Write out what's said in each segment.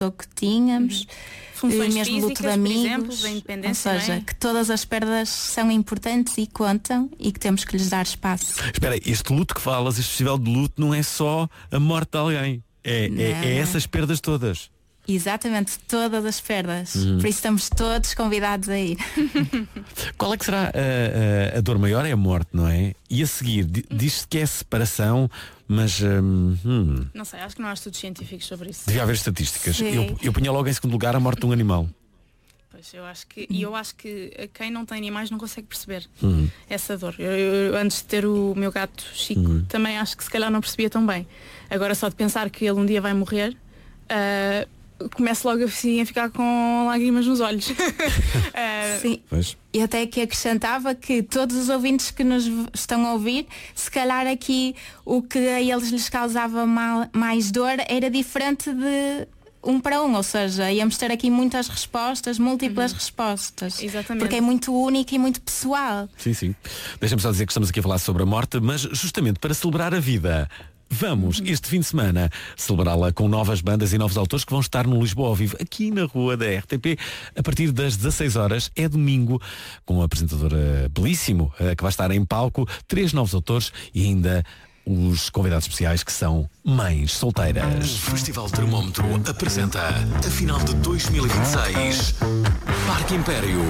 que tínhamos. Funções mesmo físicas, luto de amigos, por exemplo, da independência, ou seja, não é? que todas as perdas são importantes e contam e que temos que lhes dar espaço. Espera aí, este luto que falas, este festival de luto, não é só a morte de alguém. É essas perdas todas. Exatamente, todas as perdas. Por isso estamos todos convidados a ir. Qual é que será a dor maior? É a morte, não é? E a seguir, diz-se que é a separação, mas... Não sei, acho que não há estudos científicos sobre isso. devia haver estatísticas. Sim. Eu punha logo em segundo lugar a morte de um animal. Pois, eu acho que quem não tem animais não consegue perceber essa dor. Eu, antes de ter o meu gato Chico, também acho que se calhar não percebia tão bem. Agora só de pensar que ele um dia vai morrer, começo logo assim a ficar com lágrimas nos olhos. Sim. Pois. E até que acrescentava que todos os ouvintes que nos estão a ouvir, se calhar aqui o que a eles lhes causava mais dor era diferente de um para um, ou seja, íamos ter aqui muitas respostas, múltiplas respostas. Exatamente. Porque é muito único e muito pessoal. Sim. Deixa-me só dizer que estamos aqui a falar sobre a morte, mas justamente para celebrar a vida. Vamos, este fim de semana, celebrá-la com novas bandas e novos autores que vão estar no Lisboa ao vivo, aqui na rua da RTP, a partir das 16 horas. É domingo, com um apresentador belíssimo, que vai estar em palco, 3 novos autores e ainda os convidados especiais que são mães solteiras. O Festival Termómetro apresenta a final de 2026. Parque Império.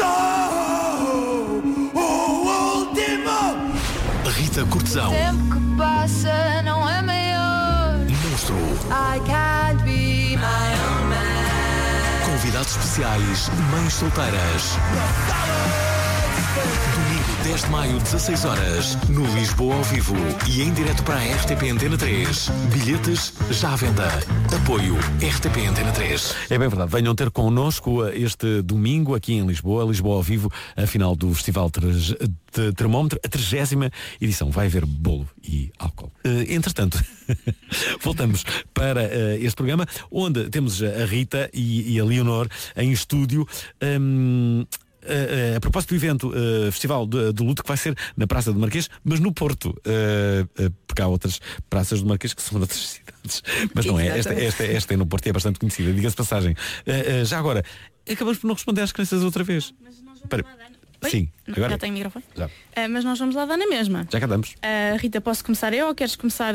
Rita Cortesão. Tempo que passa não é maior. Monstro. I can't be my own man. Convidados especiais, mães solteiras. Domingo 10 de maio, 16 horas, no Lisboa ao vivo e em direto para a RTP Antena 3. Bilhetes já à venda. Apoio RTP Antena 3. É bem verdade, venham ter connosco este domingo aqui em Lisboa ao vivo, a final do Festival Termómetro, a 30ª edição. Vai haver bolo e álcool. Entretanto, voltamos para este programa, onde temos a Rita e a Leonor em estúdio. A propósito do evento Festival do Luto, que vai ser na Praça do Marquês, mas no Porto, porque há outras praças do Marquês que são noutras cidades, mas não é, esta é no Porto e é bastante conhecida, diga-se passagem. Já agora, acabamos por não responder às crianças outra vez. Mas nós vamos lá dar... Sim, agora já tem microfone? Já. Mas nós vamos lá dar na mesma. Já cá damos. Rita, posso começar eu ou queres começar...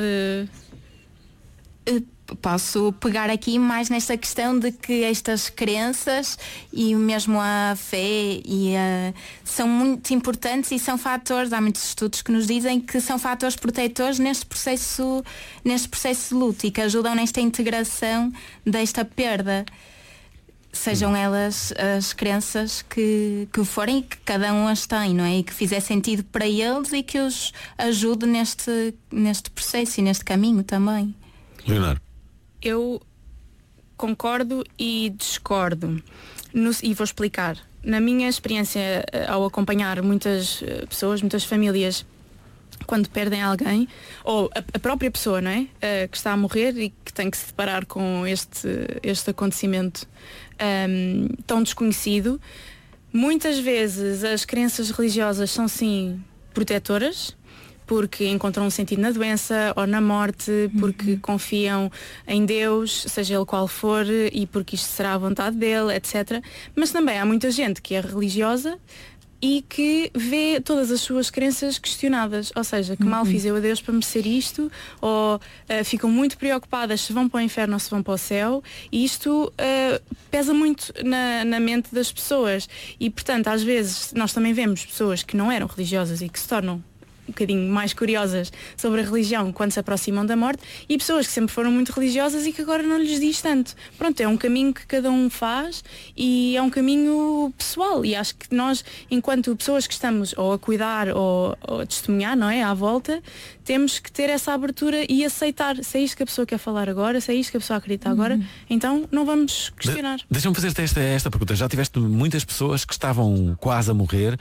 Posso pegar aqui mais nesta questão de que estas crenças e mesmo a fé são muito importantes e são fatores, há muitos estudos que nos dizem que são fatores protetores neste processo de luto e que ajudam nesta integração desta perda. Sejam elas as crenças que forem e que cada um as tem, não é? E que fizer sentido para eles e que os ajude neste processo e neste caminho também. Leonardo. Eu concordo e discordo. E vou explicar. Na minha experiência, ao acompanhar muitas pessoas, muitas famílias, quando perdem alguém, ou a própria pessoa, não é? Que está a morrer e que tem que se deparar com este acontecimento tão desconhecido, muitas vezes as crenças religiosas são sim protetoras, porque encontram um sentido na doença ou na morte, porque confiam em Deus, seja ele qual for, e porque isto será a vontade dele, etc. Mas também há muita gente que é religiosa e que vê todas as suas crenças questionadas, ou seja, que mal fiz eu a Deus para merecer isto, ou ficam muito preocupadas se vão para o inferno ou se vão para o céu, e isto pesa muito na mente das pessoas. E portanto, às vezes nós também vemos pessoas que não eram religiosas e que se tornam um bocadinho mais curiosas sobre a religião quando se aproximam da morte, e pessoas que sempre foram muito religiosas e que agora não lhes diz tanto. Pronto, é um caminho que cada um faz e é um caminho pessoal, e acho que nós, enquanto pessoas que estamos ou a cuidar ou a testemunhar, não é, à volta, temos que ter essa abertura e aceitar se é isto que a pessoa quer falar agora, se é isto que a pessoa acredita agora, então não vamos questionar. Deixa-me fazer-te esta pergunta. Já tiveste muitas pessoas que estavam quase a morrer.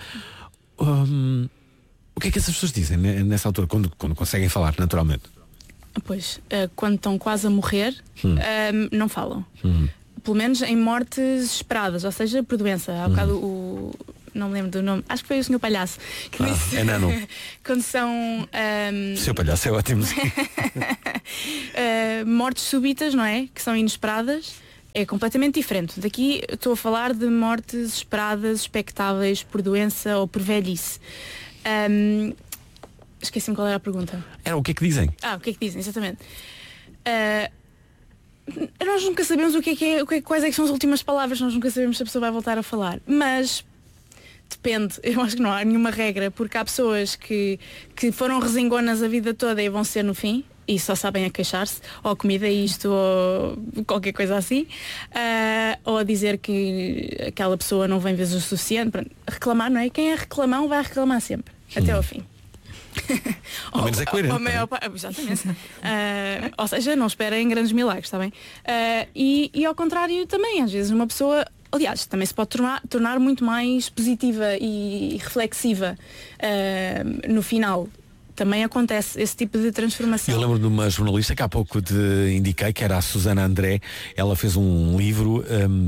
O que é que essas pessoas dizem nessa altura, quando conseguem falar naturalmente? Pois, quando estão quase a morrer, não falam. Pelo menos em mortes esperadas, ou seja, por doença. Há bocado não me lembro do nome, acho que foi o Sr. Palhaço que disse. É Nano. Quando são Sr. Palhaço é ótimo. mortes súbitas, não é? Que são inesperadas. é completamente diferente. Daqui estou a falar de mortes esperadas, expectáveis por doença ou por velhice. Esqueci-me qual era a pergunta. Era o que é que dizem? O que é que dizem, exatamente. Nós nunca sabemos quais é que são as últimas palavras, nós nunca sabemos se a pessoa vai voltar a falar. Mas depende, eu acho que não há nenhuma regra, porque há pessoas que foram resingonas a vida toda e vão ser no fim e só sabem a queixar-se, ou a comida isto, ou qualquer coisa assim, ou a dizer que aquela pessoa não vem vezes o suficiente. Pronto, reclamar, não é? Quem é reclamão vai reclamar sempre, até ao fim. Ao menos é coerente. Exatamente. Ou seja, não esperem grandes milagres, está bem? E ao contrário também, às vezes uma pessoa, aliás, também se pode tornar muito mais positiva e reflexiva no final. Também acontece esse tipo de transformação. Eu lembro de uma jornalista que há pouco te indiquei, que era a Susana André. Ela fez um livro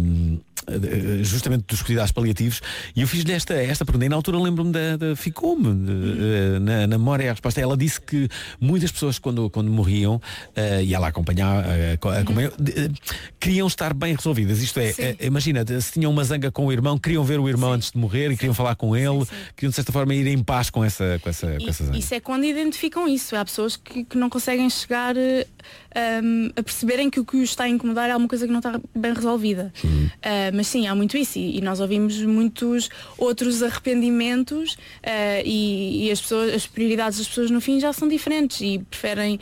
justamente dos cuidados paliativos, e eu fiz-lhe esta pergunta, e na altura lembro-me ficou-me na memória a resposta. Ela disse que muitas pessoas quando morriam, e ela acompanhava, queriam estar bem resolvidas. Isto é, imagina, se tinham uma zanga com o irmão, queriam ver o irmão antes de morrer e queriam falar com ele, queriam de certa forma ir em paz com essa zanga. Isso é quando identificam isso. Há pessoas que não conseguem chegar a perceberem que o que os está a incomodar é alguma coisa que não está bem resolvida. Mas sim, há muito isso, e nós ouvimos muitos outros arrependimentos, e as prioridades das pessoas no fim já são diferentes e preferem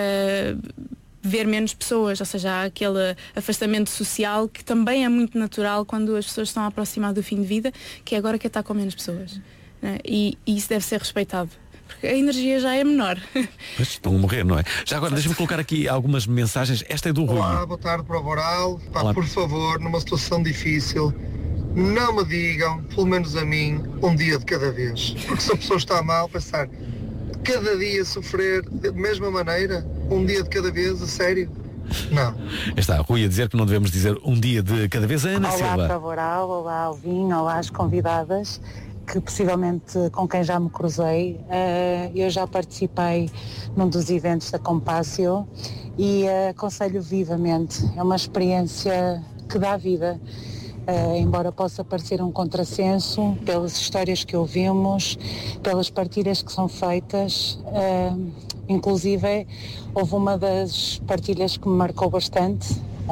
ver menos pessoas, ou seja, há aquele afastamento social que também é muito natural quando as pessoas estão a aproximar do fim de vida, que é agora que está com menos pessoas, né? E isso deve ser respeitado, porque a energia já é menor. Mas estão a morrer, não é? Já agora deixa-me colocar aqui algumas mensagens. Esta é do Rui. Olá, boa tarde para o Boral. Por favor, numa situação difícil, não me digam, pelo menos a mim, um dia de cada vez. Porque se a pessoa está mal, pensar cada dia sofrer da mesma maneira, um dia de cada vez, a sério? Não. Está Rui a dizer que não devemos dizer um dia de cada vez. A Ana Silva. Olá para o Boral, olá ao Vinho, olá às convidadas, que possivelmente com quem já me cruzei. Eu já participei num dos eventos da Compácio e aconselho vivamente. É uma experiência que dá vida, embora possa parecer um contrassenso pelas histórias que ouvimos, pelas partilhas que são feitas. Inclusive houve uma das partilhas que me marcou bastante,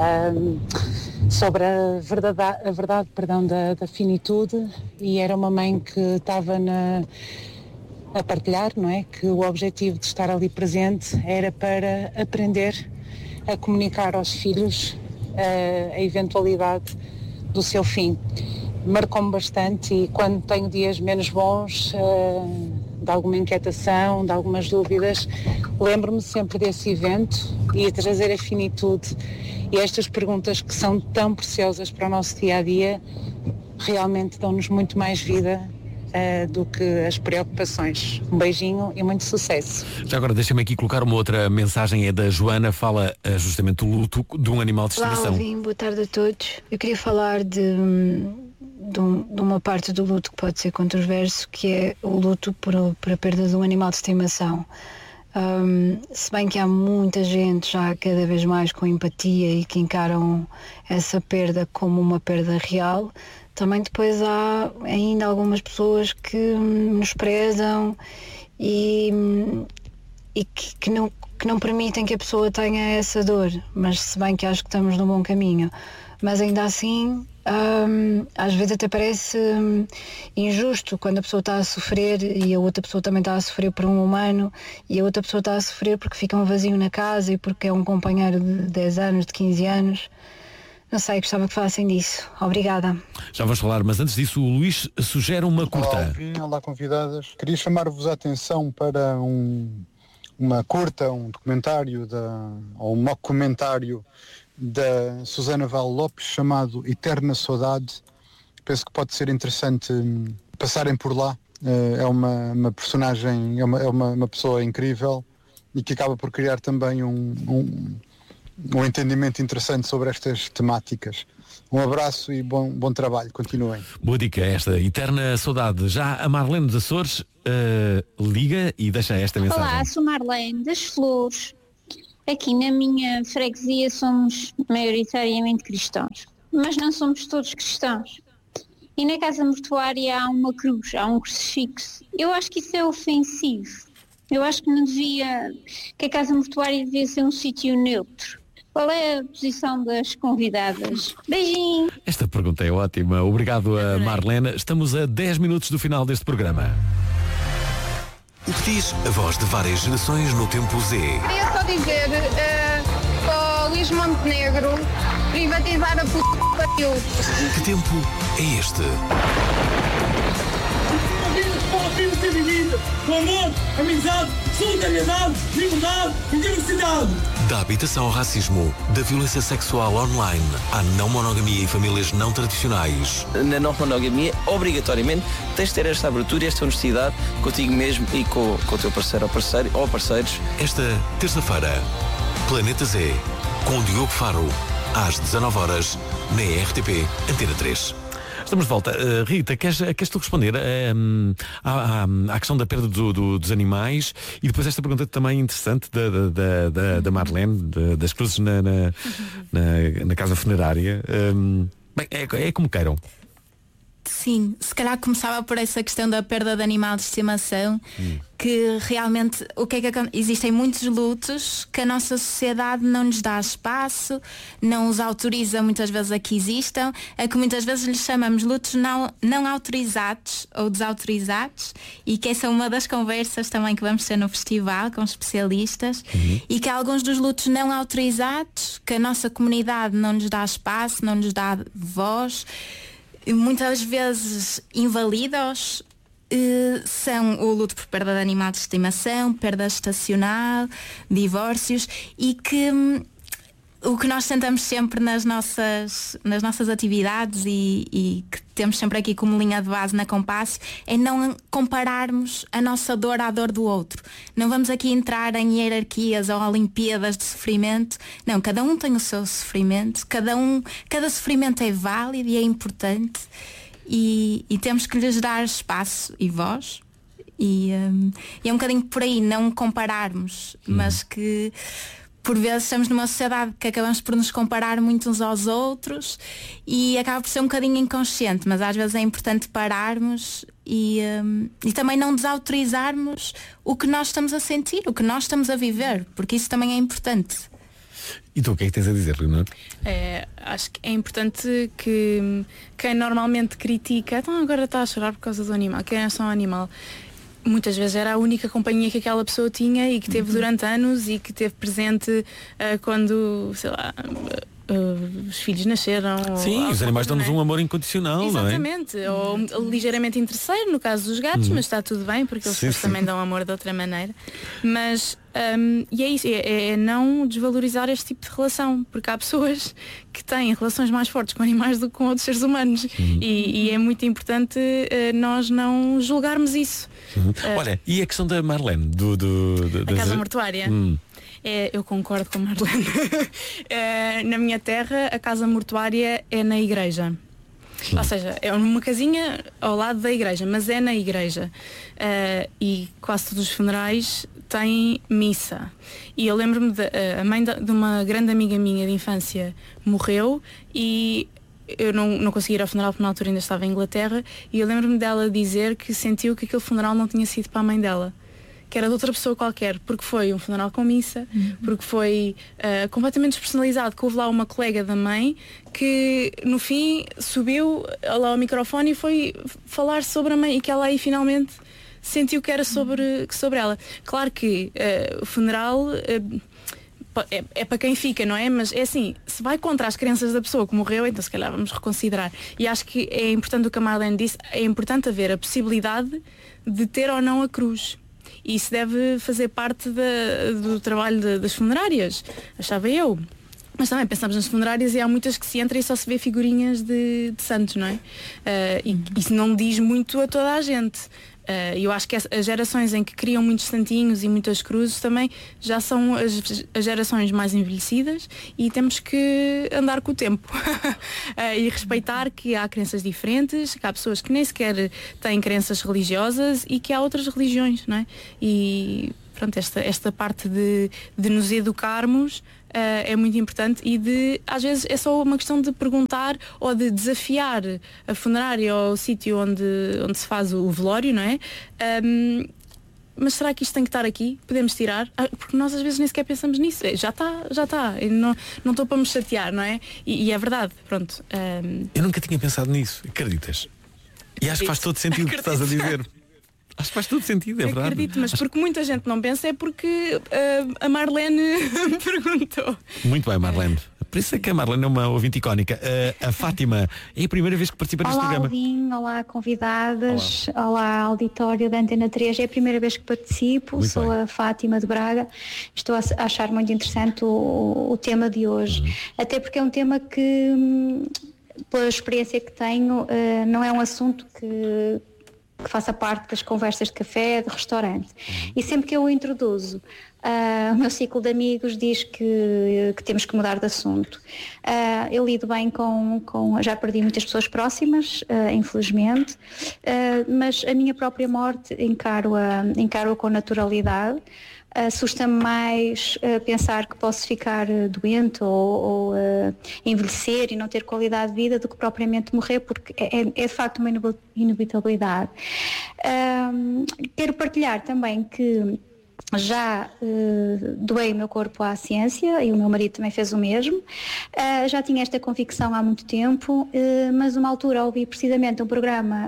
sobre a verdade da finitude, e era uma mãe que estava a partilhar, não é? Que o objetivo de estar ali presente era para aprender a comunicar aos filhos a eventualidade do seu fim. Marcou-me bastante, e quando tenho dias menos bons, de alguma inquietação, de algumas dúvidas, lembro-me sempre desse evento e a trazer a finitude. E estas perguntas que são tão preciosas para o nosso dia-a-dia realmente dão-nos muito mais vida do que as preocupações. Um beijinho e muito sucesso. Já agora deixa-me aqui colocar uma outra mensagem, é da Joana, fala justamente do luto de um animal de estimação. Olá, boa tarde a todos. Eu queria falar de uma parte do luto que pode ser controverso, que é o luto por a perda de um animal de estimação. Se bem que há muita gente já cada vez mais com empatia e que encaram essa perda como uma perda real, também depois há ainda algumas pessoas que menosprezam e que não permitem que a pessoa tenha essa dor, mas se bem que acho que estamos no bom caminho. Mas ainda assim, às vezes até parece injusto quando a pessoa está a sofrer e a outra pessoa também está a sofrer por um humano, e a outra pessoa está a sofrer porque fica um vazio na casa e porque é um companheiro de 10 anos, de 15 anos. Não sei, gostava que falassem disso. Obrigada. Já vamos falar, mas antes disso o Luís sugere uma curta. Olá, Vinho, olá convidadas. Queria chamar-vos a atenção para uma curta, um documentário ou um mockumentário da Susana Val Lopes, chamado Eterna Saudade. Penso que pode ser interessante passarem por lá. É uma personagem, é uma pessoa incrível e que acaba por criar também um entendimento interessante sobre estas temáticas. Um abraço e bom trabalho, continuem. Boa dica esta, Eterna Saudade. Já a Marlene dos Açores liga e deixa esta mensagem. Olá, sou Marlene das Flores. Aqui na minha freguesia somos maioritariamente cristãos, mas não somos todos cristãos. E na casa mortuária há uma cruz, há um crucifixo. Eu acho que isso é ofensivo. Eu acho que não devia, que a casa mortuária devia ser um sítio neutro. Qual é a posição das convidadas? Beijinho! Esta pergunta é ótima. Obrigado a Marlene. Estamos a 10 minutos do final deste programa. O que diz a voz de várias gerações no tempo Z? Queria só dizer para o Luís Montenegro privatizar a puta que pariu. Que tempo é este? Com amor, amizade, solidariedade, liberdade e diversidade. Da habitação ao racismo, da violência sexual online, à não monogamia e famílias não tradicionais. Na não monogamia, obrigatoriamente, tens de ter esta abertura e esta honestidade contigo mesmo e com o teu parceiro ou parceiros. Esta terça-feira, Planeta Z, com Diogo Faro, às 19h, na RTP Antena 3. Estamos de volta. Rita, queres tu responder à questão da perda dos animais e depois esta pergunta também interessante da Marlene, das cruzes na casa funerária. Bem, é como queiram. Sim, se calhar começava por essa questão da perda de animal de estimação, que realmente o que é que existem muitos lutos que a nossa sociedade não nos dá espaço, não os autoriza muitas vezes a que existam, a que muitas vezes lhes chamamos lutos não autorizados ou desautorizados, e que essa é uma das conversas também que vamos ter no festival com especialistas, e que alguns dos lutos não autorizados, que a nossa comunidade não nos dá espaço, não nos dá voz, muitas vezes inválidos, são o luto por perda de animal de estimação, perda estacional, divórcios, e que o que nós tentamos sempre nas nossas atividades e que temos sempre aqui como linha de base na Compasso é não compararmos a nossa dor à dor do outro. Não vamos aqui entrar em hierarquias ou olimpíadas de sofrimento. Não, cada um tem o seu sofrimento, cada sofrimento é válido e é importante, e temos que lhes dar espaço e voz, e é um bocadinho por aí, não compararmos, mas que por vezes estamos numa sociedade que acabamos por nos comparar muito uns aos outros e acaba por ser um bocadinho inconsciente, mas às vezes é importante pararmos e também não desautorizarmos o que nós estamos a sentir, o que nós estamos a viver, porque isso também é importante. E tu o que é que tens a dizer, Leonor? Acho que é importante que quem normalmente critica, então agora está a chorar por causa do animal, quem é só um animal, muitas vezes era a única companhia que aquela pessoa tinha e que teve durante anos e que teve presente quando, sei lá, os filhos nasceram. Sim, os animais dão-nos um amor incondicional. Exatamente, não é? Ou ligeiramente interesseiro no caso dos gatos, mas está tudo bem porque eles também dão amor de outra maneira. Mas e é isso, é não desvalorizar este tipo de relação, porque há pessoas que têm relações mais fortes com animais do que com outros seres humanos, e é muito importante nós não julgarmos isso. Olha, e a questão da Marlene da casa mortuária? Eu concordo com a Marlene. Na minha terra a casa mortuária é na igreja. Ou seja, é uma casinha ao lado da igreja, mas é na igreja. E quase todos os funerais têm missa. E eu lembro-me a mãe de uma grande amiga minha de infância morreu e eu não consegui ir ao funeral porque na altura ainda estava em Inglaterra, e eu lembro-me dela dizer que sentiu que aquele funeral não tinha sido para a mãe dela, que era de outra pessoa qualquer, porque foi um funeral com missa, porque foi completamente despersonalizado, que houve lá uma colega da mãe que no fim subiu lá ao microfone e foi falar sobre a mãe, e que ela aí finalmente sentiu que era sobre ela. Claro que o funeral é para quem fica, não é? Mas é assim, se vai contra as crenças da pessoa que morreu, então se calhar vamos reconsiderar. E acho que é importante o que a Marlene disse, é importante haver a possibilidade de ter ou não a cruz. E isso deve fazer parte do trabalho das funerárias, achava eu. Mas também pensamos nas funerárias e há muitas que se entra e só se vê figurinhas de santos, não é? E isso não diz muito a toda a gente. Eu acho que as gerações em que criam muitos santinhos e muitas cruzes também já são as gerações mais envelhecidas, e temos que andar com o tempo e respeitar que há crenças diferentes, que há pessoas que nem sequer têm crenças religiosas e que há outras religiões, não é? E pronto, esta parte de nos educarmos é muito importante e às vezes é só uma questão de perguntar ou de desafiar a funerária ou o sítio onde se faz o velório, não é? Mas será que isto tem que estar aqui? Podemos tirar? Porque nós às vezes nem sequer pensamos nisso. Já está. Não estou para me chatear, não é? E é verdade, pronto. Eu nunca tinha pensado nisso, acreditas? E acho que faz todo sentido o que estás a dizer. Acho que faz todo sentido, é verdade. Acredito, mas porque muita gente não pensa é porque a Marlene me perguntou. Muito bem, Marlene. Por isso é que a Marlene é uma ouvinte icónica. A Fátima é a primeira vez que participa neste programa. Olá, Alvin, olá, convidadas, olá, auditório da Antena 3. É a primeira vez que participo, muito sou bem. a Fátima de Braga. Estou a achar muito interessante o tema de hoje. Até porque é um tema que, pela experiência que tenho, não é um assunto que faça parte das conversas de café, de restaurante. E sempre que eu o introduzo, o meu ciclo de amigos diz que temos que mudar de assunto. Eu lido bem com já perdi muitas pessoas próximas, infelizmente, mas a minha própria morte encaro-a com naturalidade. Assusta-me mais pensar que posso ficar doente ou envelhecer e não ter qualidade de vida do que propriamente morrer, porque é de facto uma inevitabilidade. Quero partilhar também que já doei o meu corpo à ciência e o meu marido também fez o mesmo. Já tinha esta convicção há muito tempo, mas uma altura ouvi precisamente um programa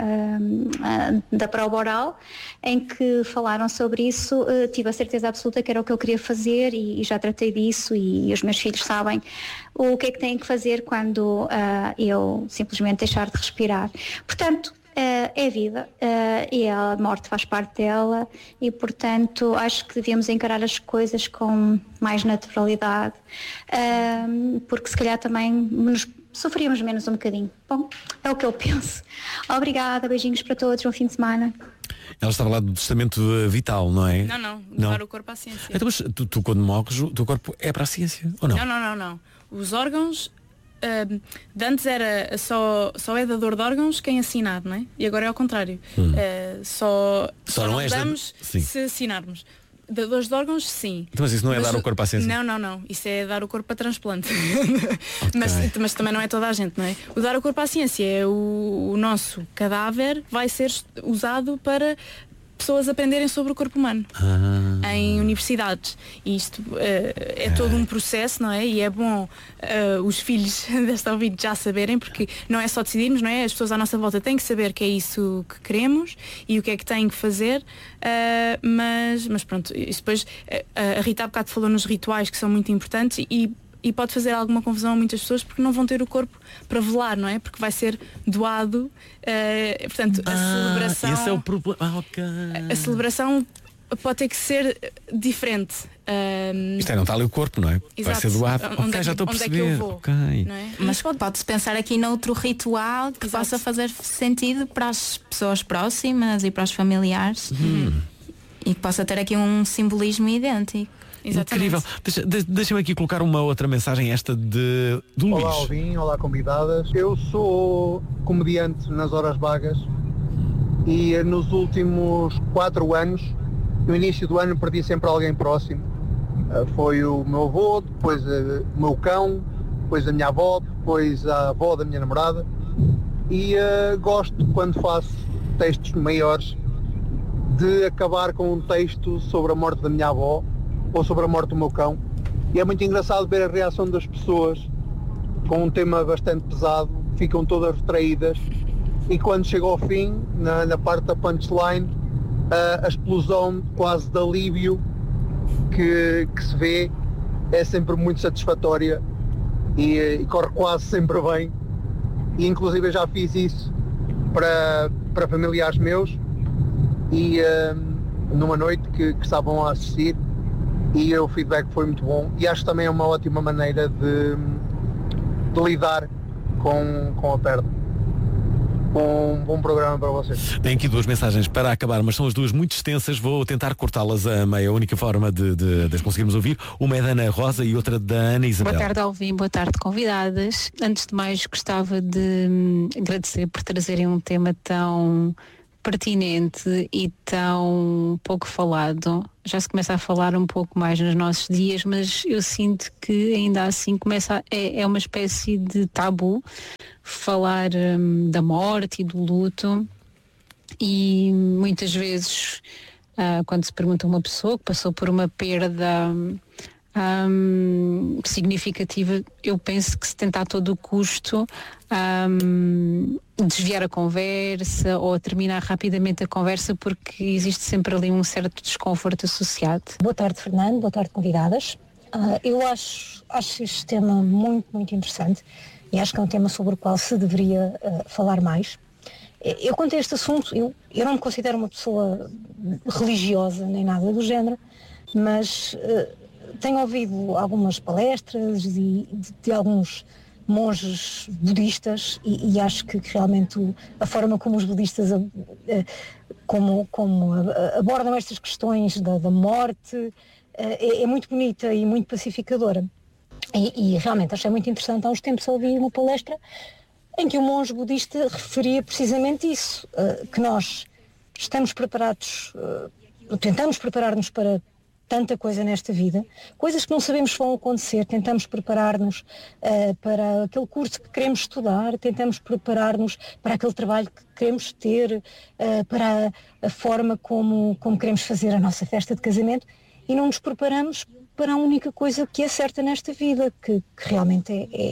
da Prova Oral em que falaram sobre isso. Tive a certeza absoluta que era o que eu queria fazer e já tratei disso e os meus filhos sabem o que é que têm que fazer quando eu simplesmente deixar de respirar. Portanto, é vida e a morte faz parte dela e, portanto, acho que devíamos encarar as coisas com mais naturalidade, porque se calhar também sofríamos menos um bocadinho. Bom, é o que eu penso. Obrigada, beijinhos para todos, bom fim de semana. Ela estava lá do testamento vital, não é? Não, levar o corpo à ciência. Então, mas tu quando morres, o teu corpo é para a ciência, ou não? Não. Os órgãos... de antes era só é dador de órgãos quem assinar, não é? E agora é ao contrário. Só não damos se assinarmos. Dadores de órgãos, sim. Então, mas isso não é dar o corpo à ciência? Não. Isso é dar o corpo para transplante. Mas também não é toda a gente, não é? O dar o corpo à ciência é o nosso cadáver vai ser usado para pessoas aprenderem sobre o corpo humano em universidades. E isto é todo um processo, não é? E é bom os filhos desta ouvinte já saberem, porque não é só decidirmos, não é? As pessoas à nossa volta têm que saber que é isso que queremos e o que é que têm que fazer, mas pronto, isso depois a Rita há bocado falou nos rituais que são muito importantes e pode fazer alguma confusão a muitas pessoas porque não vão ter o corpo para velar, não é? Porque vai ser doado. Portanto, a celebração... Esse é o problema. Okay. A celebração pode ter que ser diferente. Isto não está ali o corpo, não é? Exato. Vai ser doado. Já estou a perceber. Onde é que eu vou? Okay. Não é? Mas pode-se pensar aqui noutro ritual que possa fazer sentido para as pessoas próximas e para os familiares e que possa ter aqui um simbolismo idêntico. Exatamente. Incrível. Deixa-me aqui colocar uma outra mensagem, esta do Luís. Olá, Alvin, olá, convidadas. Eu sou comediante nas horas vagas e nos últimos 4 anos, no início do ano, perdi sempre alguém próximo. Foi o meu avô, depois o meu cão, depois a minha avó, depois a avó da minha namorada. E gosto, quando faço textos maiores, de acabar com um texto sobre a morte da minha avó ou sobre a morte do meu cão. E é muito engraçado ver a reação das pessoas com um tema bastante pesado, ficam todas retraídas e quando chega ao fim, na parte da punchline, a explosão quase de alívio que se vê é sempre muito satisfatória e corre quase sempre bem. E inclusive eu já fiz isso para familiares meus e numa noite que estavam a assistir, e o feedback foi muito bom e acho que também é uma ótima maneira de lidar com a perda. Um bom programa para vocês. Tem aqui 2 mensagens para acabar, mas são as 2 muito extensas, vou tentar cortá-las a meio. A única forma de as conseguirmos ouvir, uma é da Ana Rosa e outra da Ana Isabel. Boa tarde, Alvin, boa tarde, convidadas. Antes de mais, gostava de agradecer por trazerem um tema tão pertinente e tão pouco falado. Já se começa a falar um pouco mais nos nossos dias, mas eu sinto que ainda assim é uma espécie de tabu falar da morte e do luto, e muitas vezes quando se pergunta a uma pessoa que passou por uma perda significativa, eu penso que se tenta a todo o custo desviar a conversa ou terminar rapidamente a conversa, porque existe sempre ali um certo desconforto associado. Boa tarde, Fernando, boa tarde, convidadas. Eu acho este tema muito, muito interessante e acho que é um tema sobre o qual se deveria falar mais. Eu, quanto a este assunto, eu não me considero uma pessoa religiosa nem nada do género, mas tenho ouvido algumas palestras de alguns monges budistas e acho que realmente a forma como os budistas como abordam estas questões da morte é muito bonita e muito pacificadora. E realmente achei muito interessante. Há uns tempos ouvi uma palestra em que o monge budista referia precisamente isso, que nós estamos preparados, tentamos preparar-nos para tanta coisa nesta vida, coisas que não sabemos se vão acontecer, tentamos preparar-nos para aquele curso que queremos estudar, tentamos preparar-nos para aquele trabalho que queremos ter, para a forma como queremos fazer a nossa festa de casamento, e não nos preparamos para a única coisa que é certa nesta vida, que realmente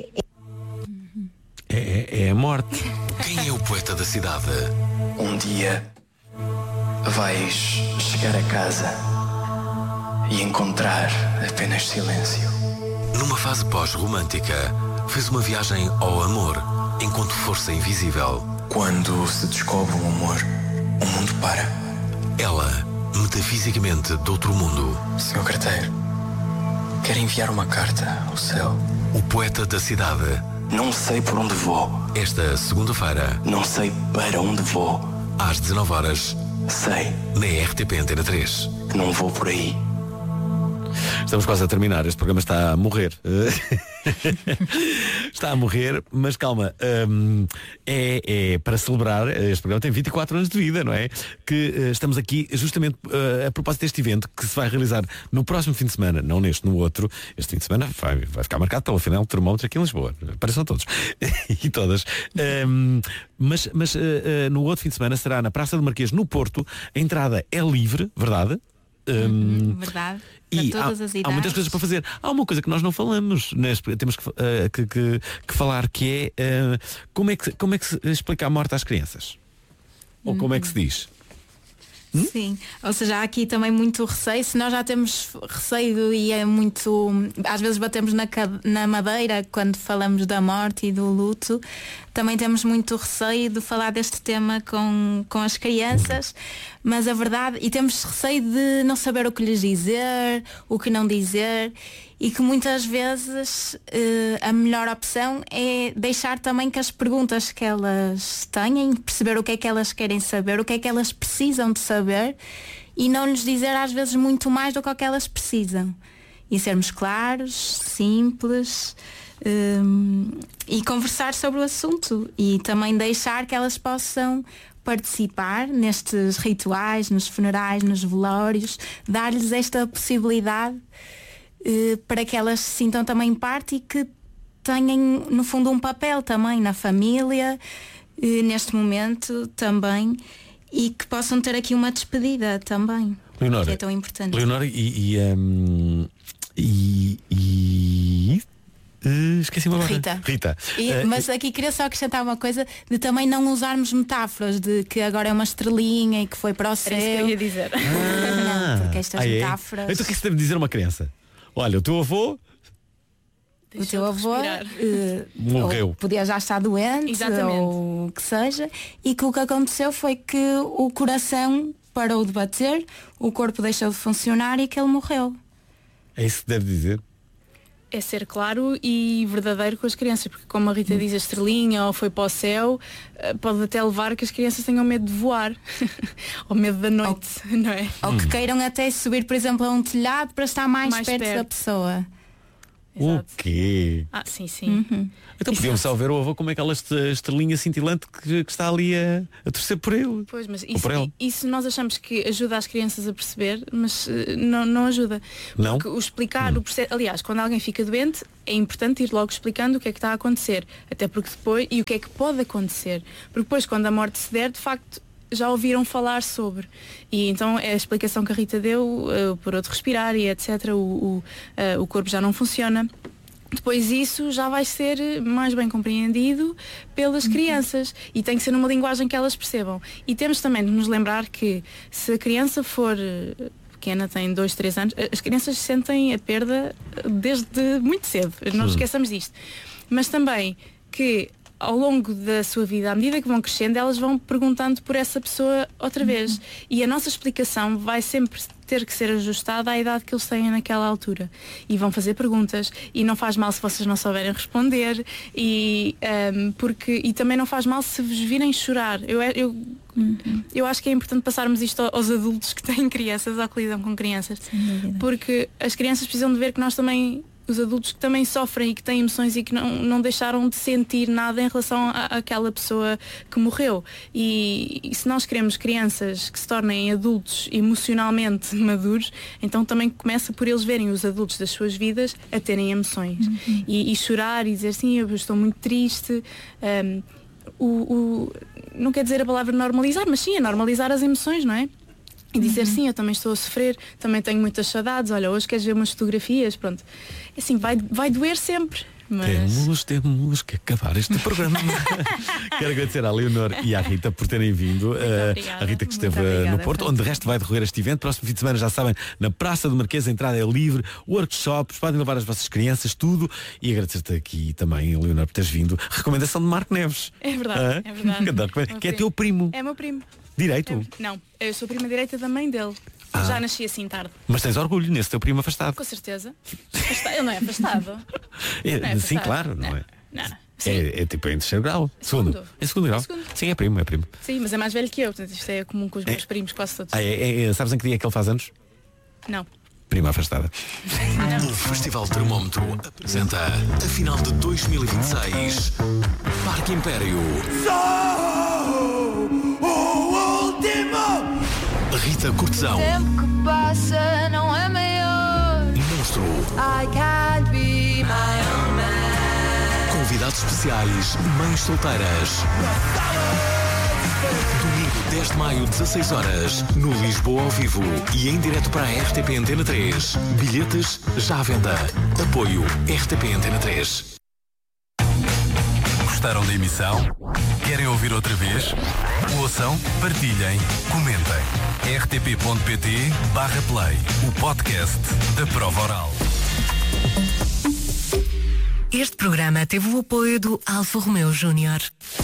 é a morte. Quem é o poeta da cidade? Um dia vais chegar a casa e encontrar apenas silêncio. Numa fase pós-romântica, fez uma viagem ao amor, enquanto força invisível. Quando se descobre um amor, o mundo para. Ela, metafisicamente de outro mundo. Senhor carteiro, quero enviar uma carta ao céu. O poeta da cidade. Não sei por onde vou. Esta segunda-feira. Não sei para onde vou. Às 19h. Sei. Na RTP Antena 3. Que não vou por aí. Estamos quase a terminar, este programa está a morrer. Está a morrer, mas calma, é para celebrar. Este programa tem 24 anos de vida, não é? Que estamos aqui justamente a propósito deste evento que se vai realizar no próximo fim de semana, não neste, no outro. Este fim de semana vai ficar marcado pela final do termómetro aqui em Lisboa. Apareçam todos e todas. Mas no outro fim de semana será na Praça do Marquês, no Porto. A entrada é livre, verdade? Verdade. E há muitas coisas para fazer. Há uma coisa que nós não falamos, temos que falar, que é como é que se explica a morte às crianças? Ou como é que se diz? Sim, ou seja, há aqui também muito receio. Se nós já temos receio e é muito, às vezes batemos na madeira quando falamos da morte e do luto, também temos muito receio de falar deste tema com as crianças, mas a verdade, e temos receio de não saber o que lhes dizer, o que não dizer, e que muitas vezes a melhor opção é deixar também que as perguntas que elas têm, perceber o que é que elas querem saber, o que é que elas precisam de saber, e não lhes dizer às vezes muito mais do que o que elas precisam. E sermos claros, simples, e conversar sobre o assunto, e também deixar que elas possam participar nestes rituais, nos funerais, nos velórios, dar-lhes esta possibilidade para que elas se sintam também parte e que tenham no fundo um papel também na família, neste momento também, e que possam ter aqui uma despedida também, Leonora, que é tão importante. Leonora, esqueci-me agora. Rita. Mas aqui queria só acrescentar uma coisa de também não usarmos metáforas de que agora é uma estrelinha e que foi para o céu. Era isso que eu ia dizer. Não, porque estas metáforas. Então o que é que se deve dizer a uma criança? Olha, o teu avô morreu. Podia já estar doente. Exatamente. Ou o que seja. E que o que aconteceu foi que o coração parou de bater, o corpo deixou de funcionar e que ele morreu. É isso que deve dizer? É ser claro e verdadeiro com as crianças, porque como a Rita diz, a estrelinha ou foi para o céu, pode até levar que as crianças tenham medo de voar ou medo da noite, não é? Ou que queiram até subir, por exemplo, a um telhado para estar mais perto da pessoa. O quê? Sim, sim. Então podiam só ver o avô como aquela estrelinha cintilante que está ali a torcer por ele. Pois, mas isso nós achamos que ajuda as crianças a perceber, mas não ajuda. Não? Porque o explicar o processo. Aliás, quando alguém fica doente, é importante ir logo explicando o que é que está a acontecer. Até porque depois, e o que é que pode acontecer. Porque depois, quando a morte se der, de facto, já ouviram falar sobre. E então é a explicação que a Rita deu, parou de respirar e etc. O corpo já não funciona. Depois isso já vai ser mais bem compreendido pelas crianças e tem que ser numa linguagem que elas percebam. E temos também de nos lembrar que se a criança for pequena, tem 2, 3 anos, as crianças sentem a perda desde muito cedo. Não nos esqueçamos disto. Mas também que ao longo da sua vida, à medida que vão crescendo, elas vão perguntando por essa pessoa outra vez. E a nossa explicação vai sempre ter que ser ajustada à idade que eles têm naquela altura. E vão fazer perguntas. E não faz mal se vocês não souberem responder. E também não faz mal se vos virem chorar. Eu acho que é importante passarmos isto aos adultos que têm crianças ou que lidam com crianças. Porque as crianças precisam de ver que nós também, os adultos que também sofrem e que têm emoções e que não deixaram de sentir nada em relação àquela pessoa que morreu. E se nós queremos crianças que se tornem adultos emocionalmente maduros, então também começa por eles verem os adultos das suas vidas a terem emoções. E chorar e dizer sim, eu estou muito triste. Não quer dizer a palavra normalizar, mas sim, é normalizar as emoções, não é? E dizer sim, eu também estou a sofrer, também tenho muitas saudades, olha, hoje queres ver umas fotografias, pronto. Assim, vai doer sempre. Mas... Temos que acabar este programa. Quero agradecer à Leonor e à Rita por terem vindo. A Rita que esteve no Porto, onde de resto vai decorrer este evento. Próximo fim de semana, já sabem, na Praça do Marquês, a entrada é livre, workshops, podem levar as vossas crianças, tudo. E agradecer-te aqui também, Leonor, por teres vindo. Recomendação de Marco Neves. É verdade, é verdade. Que é teu primo. É meu primo. Direito? Não, eu sou prima direita da mãe dele. Já nasci assim tarde. Mas tens orgulho nesse teu primo afastado. Com certeza. Ele não é afastado. Sim, claro, não é? Não. É tipo em terceiro grau. Segundo. É segundo grau. Sim, é primo. Sim, mas é mais velho que eu. Portanto, isto é comum com os meus primos quase todos. Sabes em que dia é que ele faz anos? Não. Prima afastada. O Festival Termómetro apresenta a final de 2026. Parque Império. Rita Cortesão. O tempo que passa não é maior. Monstro. I can't be my own man. Convidados especiais, mães solteiras. Domingo 10 de maio, 16 horas, no Lisboa ao vivo e em direto para a RTP Antena 3. Bilhetes já à venda. Apoio RTP Antena 3. Gostaram da emissão? Querem ouvir outra vez? Ouçam, partilhem, comentem. rtp.pt/play, o podcast da Prova Oral. Este programa teve o apoio do Alfa Romeo Júnior.